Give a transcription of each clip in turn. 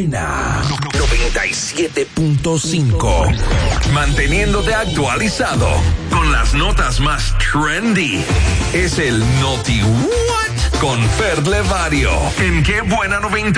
buena 97.5. Manteniéndote actualizado con las notas más trendy. Es el Noti What con Fer Levario. En Qué Buena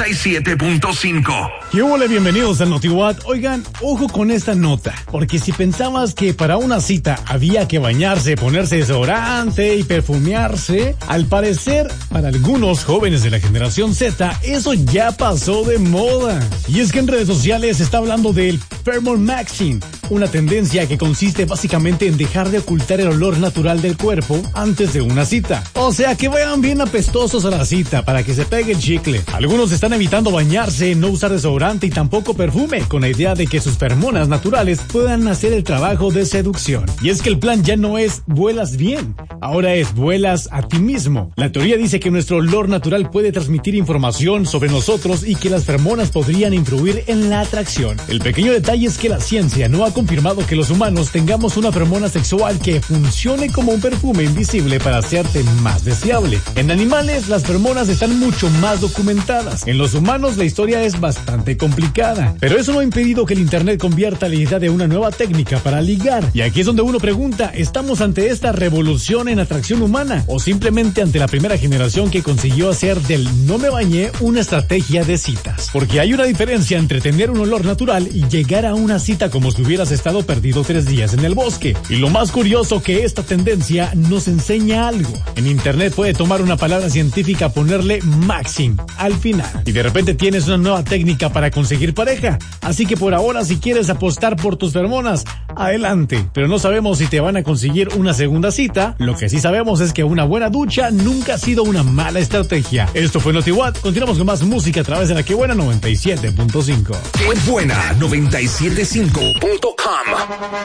97.5. Y hola, bienvenidos al Noti What. Oigan, ojo con esta nota, porque si pensabas que para una cita había que bañarse, ponerse desodorante y perfumearse, al parecer, para algunos jóvenes de la generación Z, eso ya pasó de moda. Y es que en redes sociales se está hablando del Pheromone Maxing, una tendencia que consiste básicamente en dejar de ocultar el olor natural del cuerpo antes de una cita. O sea, que vayan bien apestosos a la cita para que se pegue el chicle. Algunos están evitando bañarse, no usar desodorante y tampoco perfume, con la idea de que sus feromonas naturales puedan hacer el trabajo de seducción. Y es que el plan ya no es vuelas bien, ahora es vuelas a ti mismo. La teoría dice que nuestro olor natural puede transmitir información sobre nosotros y que las feromonas podrían influir en la atracción. El pequeño detalle es que la ciencia no ha confirmado que los humanos tengamos una feromona sexual que funcione como un perfume invisible para hacerte más deseable. En animales, las feromonas están mucho más documentadas. En los humanos, la historia es bastante complicada. Pero eso no ha impedido que el internet convierta la idea de una nueva técnica para ligar. Y aquí es donde uno pregunta, ¿estamos ante esta revolución en atracción humana? ¿O simplemente ante la primera generación que consiguió hacer del no me bañé una estrategia de citas? Porque hay una diferencia entre tener un olor natural y llegar a una cita como si hubieras estado perdido 3 días en el bosque. Y lo más curioso que esta tendencia nos enseña algo. En internet puede tomar una palabra científica, ponerle maxing al final. Y de repente tienes una nueva técnica para conseguir pareja. Así que por ahora, si quieres apostar por tus feromonas, adelante. Pero no sabemos si te van a conseguir una segunda cita. Lo que sí sabemos es que una buena ducha nunca ha sido una mala estrategia. Esto fue Noti What. Continuamos con más música a través de la Qué Buena 97.5. Qué Buena 97.5.com.